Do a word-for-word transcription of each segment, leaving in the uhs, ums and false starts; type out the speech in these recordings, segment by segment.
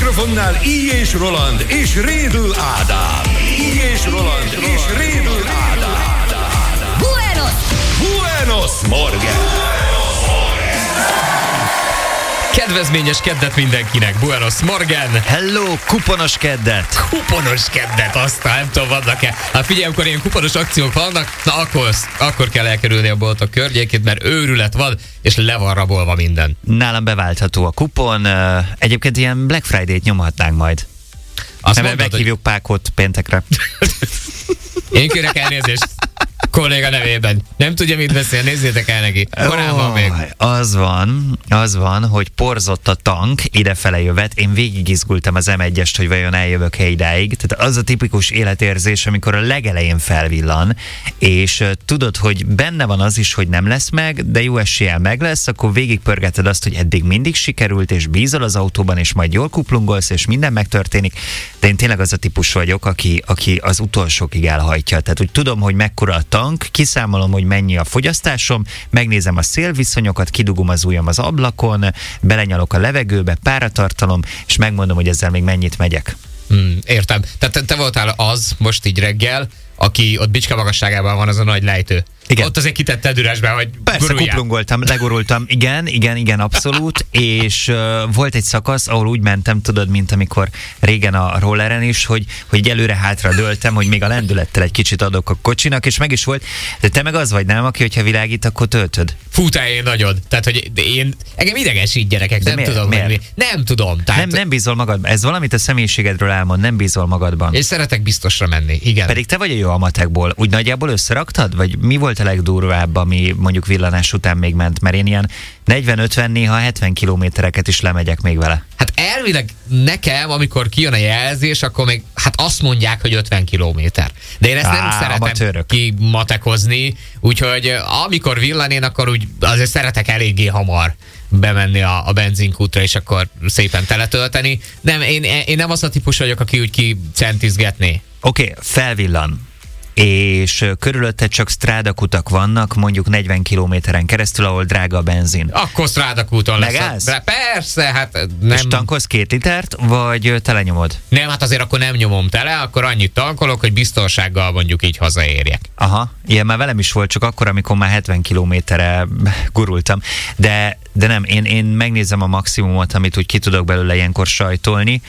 mikrofonnál I. és Roland és Rédl Ádám. I. és Roland és Rédl Ádám. Buenos! Buenos Morgen! Kedvezményes keddet mindenkinek, Buenos Morgen! Hello, kuponos keddet! Kuponos keddet, aztán nem tudom, vannak-e. Hát figyelj, amikor ilyen kuponos akciók vannak, na akkor, akkor kell elkerülni a boltok környékét, mert őrület van, és le van rabolva minden. Nálam beváltható a kupon, egyébként ilyen Black Friday-t nyomhatnánk majd. Azt nem, mondod, meghívjuk hogy... Pákot péntekre. Én kérek elnézést kolléga nevében. Nem tudja, mit beszél, nézzétek el neki. Korábban oh, még. Az van, az van, hogy porzott a tank idefele jövet. Én végigizgultam az em egyest, hogy vajon eljövök-e idáig. Tehát az a tipikus életérzés, amikor a legelején felvillan, és uh, tudod, hogy benne van az is, hogy nem lesz meg, de jó eséllyel meg lesz, akkor végigpörgeted azt, hogy eddig mindig sikerült, és bízol az autóban, és majd jól kuplungolsz, és minden megtörténik. De én tényleg az a típus vagyok, aki, aki az utolsókig elhajtja. Tehát úgy tudom, hogy mekkora a tank, kiszámolom, hogy mennyi a fogyasztásom, megnézem a szélviszonyokat, kidugom az ujjam az ablakon, belenyalok a levegőbe, páratartalom, és megmondom, hogy ezzel még mennyit megyek. Hmm, értem. Tehát te, te voltál az most így reggel, aki ott Bicska magasságában van az a nagy lejtő. Igen. Ott azért kitetted üresbe, hogy persze, guruljál. kuplungoltam, legurultam, igen, igen, igen, abszolút, és uh, volt egy szakasz, ahol úgy mentem, tudod, mint amikor régen a rolleren is, hogy, hogy előre-hátra dőltem, hogy még a lendülettel egy kicsit adok a kocsinak, és meg is volt, de te meg az vagy, nem, aki, hogyha világít, akkor töltöd. Futál én nagyon, tehát, hogy én, engem idegesít gyerekek, de nem miért? tudom, miért? Mi. Nem tudom. Tehát, nem, nem bízol magadban, ez valamit a személyiségedről elmond, nem bízol magadban. És szeretek biztosra menni, igen. Pedig te vagy a jó a matekból, úgy nagyjából összeraktad, vagy mi volt a legdurvább, ami mondjuk villanás után még ment, mert én ilyen negyven ötven, néha hetven kilométereket is lemegyek még vele. Hát elvileg nekem, amikor kijön a jelzés, akkor még hát azt mondják, hogy ötven kilométer. De én ezt nem Á, szeretem amatőrök. kimatekozni, úgyhogy amikor villan én, akkor úgy azért szeretek eléggé hamar bemenni a, a benzinkútra, és akkor szépen teletölteni. Nem, én, én nem az a típus vagyok, aki úgy kicentizgetné. Oké, okay, felvillan. És körülötte csak strádakutak vannak, mondjuk negyven kilométeren keresztül, ahol drága a benzin. Akkor strádakúton lesz. Megállsz? Persze, hát nem. És tankolsz két litert, vagy telenyomod? Nem, hát azért akkor nem nyomom tele, akkor annyit tankolok, hogy biztonsággal mondjuk így hazaérjek. Aha, ilyen már velem is volt, csak akkor, amikor már hetven kilométerre gurultam. De, de nem, én, én megnézem a maximumot, amit úgy ki tudok belőle ilyenkor sajtolni,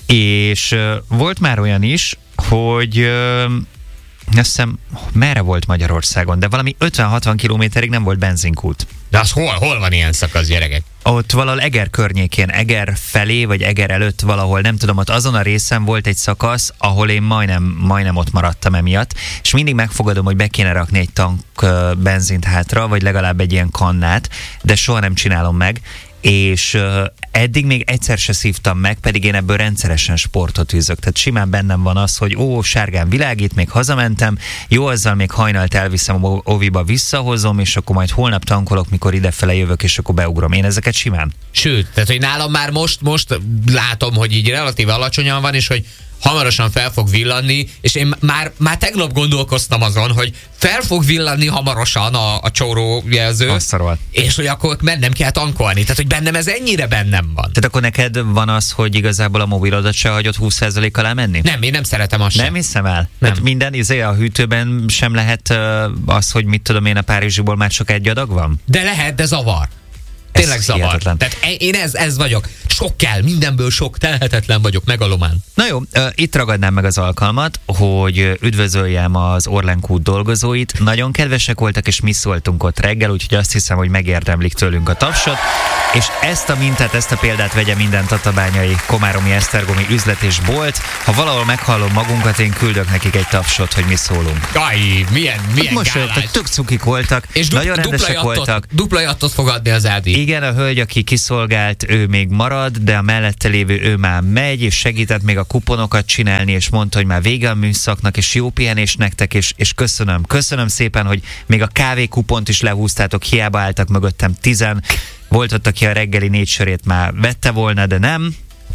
és uh, volt már olyan is, hogy... Uh, azt hiszem, merre volt Magyarországon, de valami ötven-hatvan kilométerig nem volt benzinkút. De az hol, hol van ilyen szakasz, gyerekek? Ott valahol Eger környékén, Eger felé, vagy Eger előtt valahol, nem tudom, ott azon a részen volt egy szakasz, ahol én majdnem, majdnem ott maradtam emiatt, és mindig megfogadom, hogy be kéne rakni egy tank benzint hátra, vagy legalább egy ilyen kannát, de soha nem csinálom meg, és uh, eddig még egyszer se szívtam meg, pedig én ebből rendszeresen sportot űzök. Tehát simán bennem van az, hogy ó, sárgán világít, még hazamentem, jó, azzal még hajnalt elviszem a oviba, visszahozom, és akkor majd holnap tankolok, mikor idefele jövök, és akkor beugrom. Én ezeket simán. Sőt, tehát, hogy nálam már most, most látom, hogy így relatív alacsonyan van, és hogy hamarosan fel fog villanni, és én már, már tegnap gondolkoztam azon, hogy fel fog villanni hamarosan a, a csórójelző, és hogy akkor mennem kell tankolni. Tehát, hogy bennem ez ennyire bennem van. Tehát akkor neked van az, hogy igazából a mobilodat se hagyod húsz százalékkal elmenni? Nem, én nem szeretem azt sem. Nem hiszem el? Nem. Tehát minden izé a hűtőben sem lehet uh, az, hogy mit tudom én, a Párizsiból már csak egy adag van? De lehet, de zavar. Tényleg ez zavar. Hihetetlen. Tehát én ez, ez vagyok. Sok kell, mindenből sok, telhetetlen vagyok, megalomán. Na jó, itt ragadnám meg az alkalmat, hogy üdvözöljem az Orlenkút dolgozóit. Nagyon kedvesek voltak, és mi szóltunk ott reggel, úgyhogy azt hiszem, hogy megérdemlik tőlünk a tapsot. És ezt a mintát, ezt a példát vegye minden tatabányai, komáromi, esztergomi üzlet és bolt. Ha valahol meghallom magunkat, én küldök nekik egy tapsot, hogy mi szólunk. Jaj, milyen, milyen most jöttek, tök cukik voltak, és du- nagyon rendesek jattot, voltak. Dupla jattot fog adni az Ádi. Igen, a hölgy, aki kiszolgált, ő még marad, de a mellette lévő ő már megy, és segített még a kuponokat csinálni, és mondta, hogy már vége a műszaknak, és jó pihenés nektek, és, és köszönöm. Köszönöm szépen, hogy még a kávé kupont is lehúztátok, hiába álltak mögöttem tizen. Volt ott, aki a reggeli négy sörét már vette volna, de nem.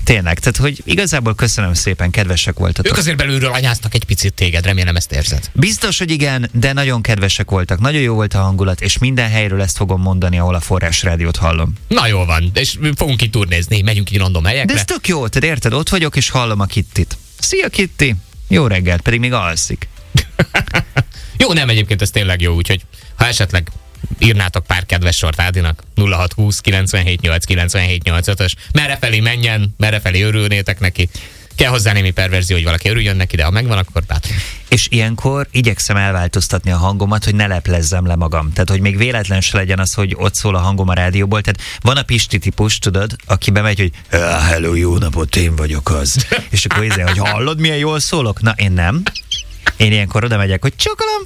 Tényleg, tehát hogy igazából köszönöm szépen, kedvesek voltatok. Ők azért belülről anyáztak egy picit téged, remélem ezt érzed. Biztos, hogy igen, de nagyon kedvesek voltak, nagyon jó volt a hangulat, és minden helyről ezt fogom mondani, ahol a Forrás Rádiót hallom. Na jól van, és fogunk itt turnézni, megyünk így random helyekre. De ez tök jó, te érted, ott vagyok, és hallom a Kittit. Szia Kitti! Jó reggelt, pedig még alszik. Jó, nem, egyébként ez tényleg jó, úgyhogy ha esetleg írnátok pár kedves sort Ádinak, nulla hat húsz kilencvenhét nyolc kilencvenhét nyolcvanötös, merre felé menjen, merre felé örülnétek neki. Kell hozzá némi perverzió, hogy valaki örüljön neki, de ha megvan, akkor bátran. És ilyenkor igyekszem elváltoztatni a hangomat, hogy ne leplezzem le magam. Tehát, hogy még véletlen se legyen az, hogy ott szól a hangom a rádióból. Tehát van a Pisti típus, tudod, aki bemegy, hogy hello, jó napot, én vagyok az. És akkor izé, hogy hallod, milyen jól szólok? Na, én nem. Én ilyenkor oda megyek, hogy csokolom,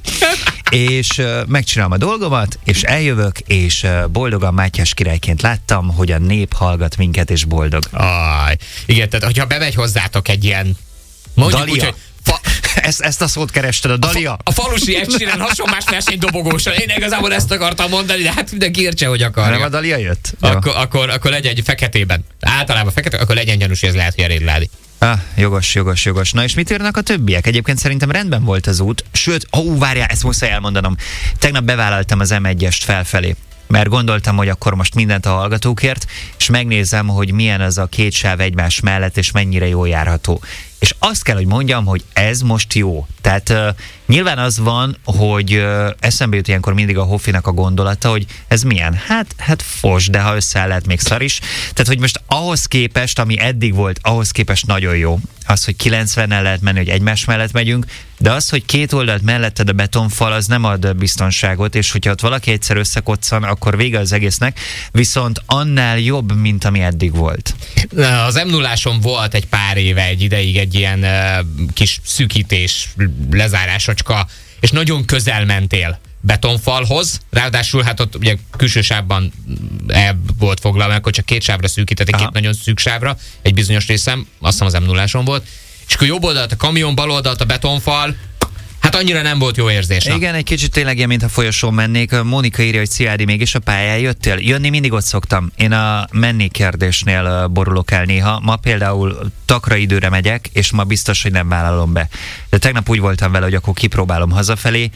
és uh, megcsinálom a dolgomat, és eljövök, és uh, boldogan Mátyás királyként láttam, hogy a nép hallgat minket, és boldog. Aj, igen, tehát hogyha bemegy hozzátok egy ilyen, mondjuk Dalia. úgy, hogy fa- ezt, ezt a szót kerested, a Dalia? A, fa- a falusi Ed-Sheeran hasonlás verseny dobogósan. Én igazából ezt akartam mondani, de hát mindenki értse, hogy akarja. Nem a Dalia jött? Akkor, akkor, akkor legyen egy feketében. Általában fekete, akkor legyen gyanús, hogy ez lehet, hogy Eréd Ládi. Ah, jogos, jogos, jogos. Na és mit írnak a többiek? Egyébként szerintem rendben volt az út. Sőt, ó, várjál, ezt muszáj elmondanom. Tegnap bevállaltam az em egyest felfelé, mert gondoltam, hogy akkor most mindent a hallgatókért, és megnézem, hogy milyen az a két sáv egymás mellett, és mennyire jól járható. És azt kell, hogy mondjam, hogy ez most jó. Tehát uh, nyilván az van, hogy uh, eszembe jut ilyenkor mindig a Hoffinak a gondolata, hogy ez milyen? Hát, hát fos, de ha összeáll, lehet még szar is. Tehát, hogy most ahhoz képest, ami eddig volt, ahhoz képest nagyon jó. Az, hogy kilencvennel lehet menni, hogy egymás mellett megyünk, de az, hogy két oldalt melletted a betonfal, az nem ad biztonságot, és hogyha ott valaki egyszer összekoccan, akkor vége az egésznek, viszont annál jobb, mint ami eddig volt. Az em nulláson volt egy pár éve, egy ideig egy ilyen uh, kis szűkítés, lezárásocska, és nagyon közel mentél betonfalhoz, ráadásul hát ott ugye külső sávban el volt foglalva, akkor csak két sávra szűkítették, két nagyon szűk sávra, egy bizonyos részem, azt hiszem az em nulláson volt, és akkor jobb oldalt a kamion, bal oldalt a betonfal, hát annyira nem volt jó érzés. Na. Igen, egy kicsit tényleg ilyen, mintha folyosón mennék. Mónika írja, hogy Sziádi, mégis a pályán jöttél? Jönni mindig ott szoktam. Én a menni kérdésnél borulok el néha. Ma például takra időre megyek, és ma biztos, hogy nem vállalom be. De tegnap úgy voltam vele, hogy akkor kipróbálom hazafelé,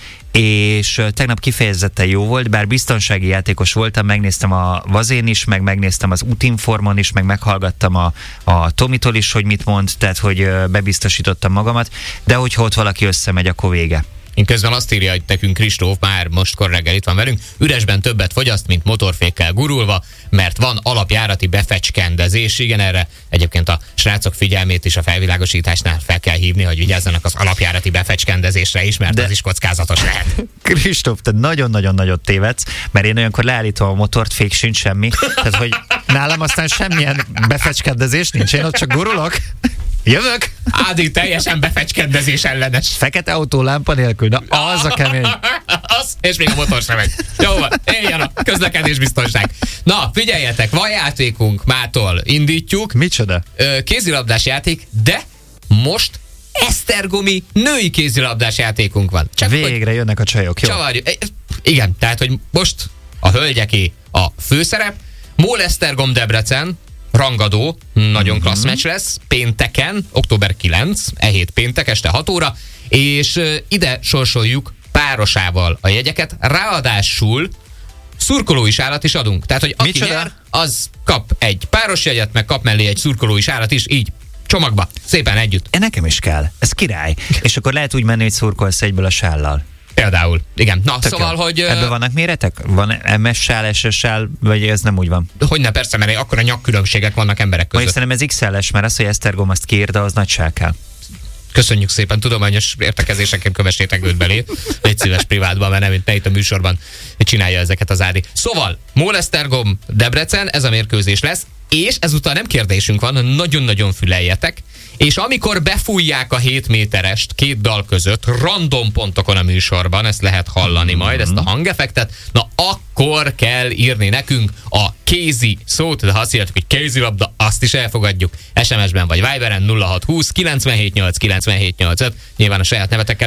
és tegnap kifejezetten jó volt, bár biztonsági játékos voltam, megnéztem a Vazén is, meg megnéztem az Útinformon is, meg meghallgattam a, a Tomitól is, hogy mit mond, tehát hogy bebiztosítottam magamat, de hogyha ott valaki összemegy, akkor vége. Én közben azt írja, hogy nekünk Kristóf már mostkor reggel itt van velünk, üresben többet fogyaszt, mint motorfékkel gurulva, mert van alapjárati befecskendezés. Igen, erre egyébként a srácok figyelmét is a felvilágosításnál fel kell hívni, hogy vigyázzanak az alapjárati befecskendezésre is, mert de... az is kockázatos lehet. Kristóf, te nagyon-nagyon nagyot tévedsz, mert én olyankor leállítom a motort, fék sincs semmi, tehát hogy nálam aztán semmilyen befecskendezés nincs, én ott csak gurulok. Jövök! Ádi teljesen befecskendezés ellenes. Fekete autó lámpa nélkül, na az a kemény. Az, és még a motor sem megy. Jó van, éljen a közlekedés biztonság. Na, figyeljetek, van játékunk, mától indítjuk. Micsoda? Kézilabdás játék, de most esztergomi női kézilabdás játékunk van. Csak végre hogy jönnek a csajok, jó? Csavarjuk. Igen, tehát, hogy most a hölgyeké a főszerep, MOL Esztergom Debrecen, rangadó, nagyon klassz mm-hmm. meccs lesz, pénteken, október kilencedike, e hét péntek, este hat óra, és uh, ide sorsoljuk párosával a jegyeket, ráadásul szurkolói sárat is adunk. Tehát, hogy aki Micsoda? nyer, az kap egy páros jegyet, meg kap mellé egy szurkolói sárat is, így csomagba, szépen együtt. E nekem is kell, ez király. És akkor lehet úgy menni, hogy szurkolsz egyből a sállal. Például, igen. Na, Tök szóval, jó. hogy... Ebben vannak méretek? Van em es sál, es es sál, vagy ez nem úgy van? Hogyne, persze, mert akkor a nyakkülönbségek vannak emberek között. Majd szerintem ez iksz el es, mert az, hogy Esztergom azt kiírta, az nagy sál kell. Köszönjük szépen, tudományos értekezéseken kövessétek őt belé. Egy szíves privátban, mert nem ne itt a műsorban csinálja ezeket az Ádi. Szóval, MOL Esztergom Debrecen, ez a mérkőzés lesz, és ezúttal nem kérdésünk van, nagyon-nagyon füleljetek, és amikor befújják a hét méterest két dal között, random pontokon a műsorban, ezt lehet hallani majd, ezt a hangeffektet, na akkor kell írni nekünk a kézi szót, de ha azt írjátok, hogy kézilabda, azt is elfogadjuk. es em es-ben vagy Viberen nulla hat húsz kilencvenhét nyolc kilencvenhét nyolc öt, nyilván a saját nevetekkel együtt.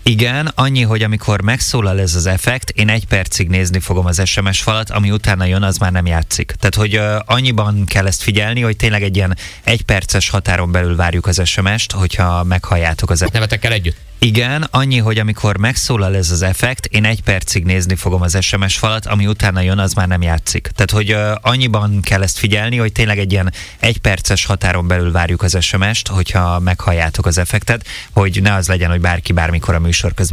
Igen, annyi, hogy amikor megszólal ez az effekt, én egy percig nézni fogom az es em es falat, ami utána jön, az már nem játszik. Tehát, hogy uh, annyiban kell ezt figyelni, hogy tényleg egy ilyen egy perces határon belül várjuk az es em est, hogyha meghalljátok az effektet. Nevetekkel együtt? Igen, annyi, hogy amikor megszólal ez az effekt, én egy percig nézni fogom az es em es falat, ami utána jön, az már nem játszik. Tehát, hogy uh, annyiban kell ezt figyelni, hogy tényleg egy ilyen egy perces határon belül várjuk az es em est, hogyha meghalljátok az effektet, hogy ne az legyen, hogy bárki bármikor a műsor közben